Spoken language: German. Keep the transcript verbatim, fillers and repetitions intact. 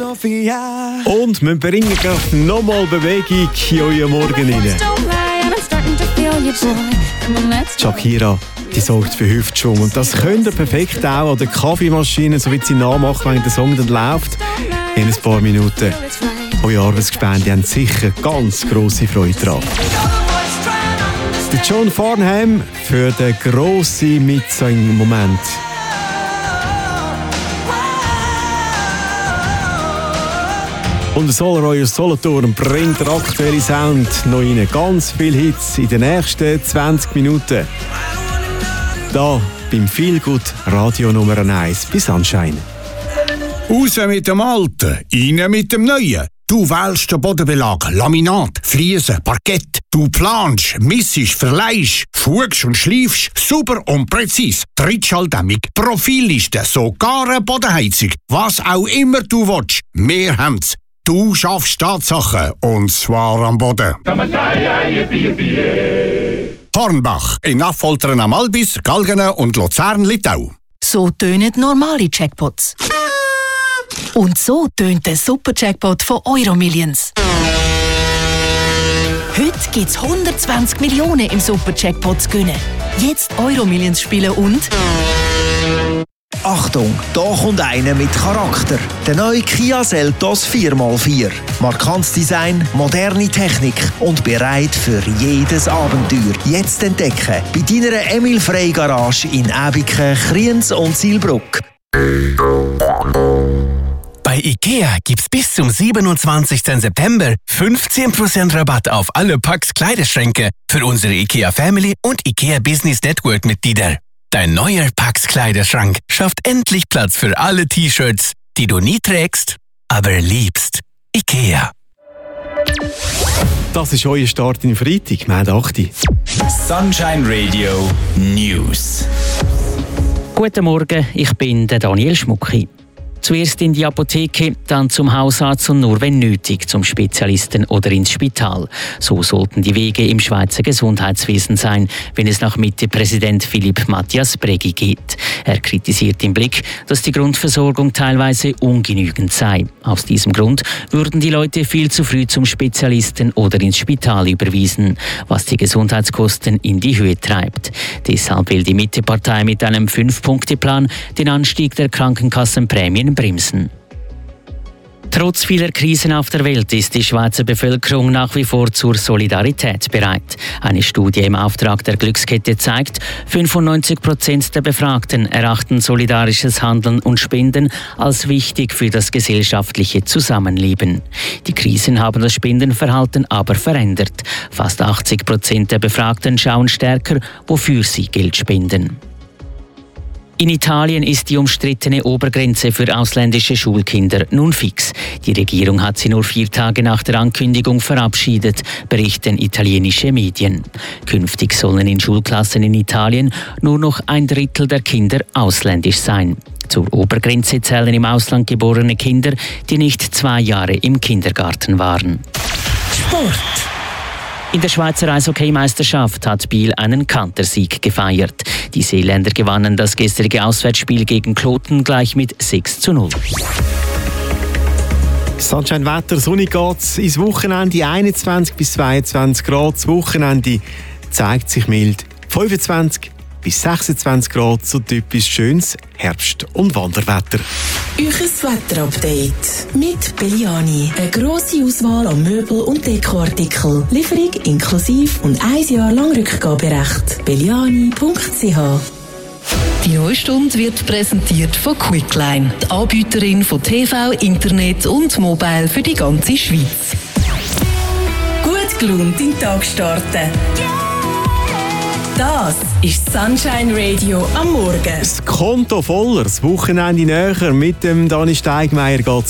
Und wir bringen gerade nochmal Bewegung in euren Morgen rein. Shakira, die sorgt für Hüftschwung. Und das könnt ihr perfekt auch an der Kaffeemaschine, so wie sie nachmacht, wenn der Song dann läuft. In ein paar Minuten. Eure Arbeitsgespende haben sicher ganz grosse Freude daran. Der John Farnham für den grossen Mitsing-Moment. Und der Soloroyer Solothurn bringt der aktuelle Sound noch rein. Ganz viele Hits in den nächsten zwanzig Minuten. Da beim Feelgood Radio Nummer eins bei Sunshine. Raus mit dem Alten, rein mit dem Neuen. Du wählst den Bodenbelag, Laminat, Fliesen, Parkett. Du planst, missest, verleihst, fugst und schleifst, super und präzise. Trittschalldämmung, Profilliste, sogar eine Bodenheizung. Was auch immer du willst, wir haben's. Du schaffst Tatsachen, und zwar am Boden. Hornbach, in Affoltern am Albis, Galgenen und Luzern-Littau. So tönen normale Jackpots. Und so tönt der Super-Jackpot von Euromillions. Heute gibt es hundertzwanzig Millionen im Super-Jackpot zu gewinnen. Jetzt Euromillions spielen und... Achtung, da kommt einer mit Charakter. Der neue Kia Seltos vier mal vier. Markantes Design, moderne Technik und bereit für jedes Abenteuer. Jetzt entdecken bei deiner Emil Frey Garage in Äbiken, Kriens und Zielbruck. Bei IKEA gibt's bis zum siebenundzwanzigsten September fünfzehn Prozent Rabatt auf alle Pax Kleiderschränke für unsere IKEA Family und IKEA Business Network Mitglieder. Dein neuer Pax Kleiderschrank schafft endlich Platz für alle T-Shirts, die du nie trägst, aber liebst. IKEA. Das ist euer Start in Freitag, wir haben acht. Sunshine Radio News. Guten Morgen, ich bin der Daniel Schmucki. Zuerst in die Apotheke, dann zum Hausarzt und nur wenn nötig zum Spezialisten oder ins Spital. So sollten die Wege im Schweizer Gesundheitswesen sein, wenn es nach Mitte-Präsident Philipp Matthias Bregi geht. Er kritisiert im Blick, dass die Grundversorgung teilweise ungenügend sei. Aus diesem Grund würden die Leute viel zu früh zum Spezialisten oder ins Spital überwiesen, was die Gesundheitskosten in die Höhe treibt. Deshalb will die Mitte-Partei mit einem Fünf-Punkte-Plan den Anstieg der Krankenkassenprämien bremsen. Trotz vieler Krisen auf der Welt ist die Schweizer Bevölkerung nach wie vor zur Solidarität bereit. Eine Studie im Auftrag der Glückskette zeigt, fünfundneunzig Prozent der Befragten erachten solidarisches Handeln und Spenden als wichtig für das gesellschaftliche Zusammenleben. Die Krisen haben das Spendenverhalten aber verändert. Fast achtzig Prozent der Befragten schauen stärker, wofür sie Geld spenden. In Italien ist die umstrittene Obergrenze für ausländische Schulkinder nun fix. Die Regierung hat sie nur vier Tage nach der Ankündigung verabschiedet, berichten italienische Medien. Künftig sollen in Schulklassen in Italien nur noch ein Drittel der Kinder ausländisch sein. Zur Obergrenze zählen im Ausland geborene Kinder, die nicht zwei Jahre im Kindergarten waren. Sport. In der Schweizer Eishockeymeisterschaft hat Biel einen Kantersieg gefeiert. Die Seeländer gewannen das gestrige Auswärtsspiel gegen Kloten gleich mit sechs zu null. Sunshine-Wetter, sonnig geht's ins Wochenende, einundzwanzig bis zweiundzwanzig Grad. Das Wochenende zeigt sich mild, fünfundzwanzig bis sechsundzwanzig Grad, so typisch schönes Herbst- und Wanderwetter. Euches Wetterupdate mit Belliani. Eine grosse Auswahl an Möbel- und Dekoartikel. Lieferung inklusive und ein Jahr lang Rückgaberecht. belliani punkt c h. Die neue Stunde wird präsentiert von Quickline, die Anbieterin von T V, Internet und Mobile für die ganze Schweiz. Gut gelaunt in den Tag starten. Das ist Sunshine Radio am Morgen. Das Konto voller, das Wochenende näher. Mit dem Dani Steigmeier geht's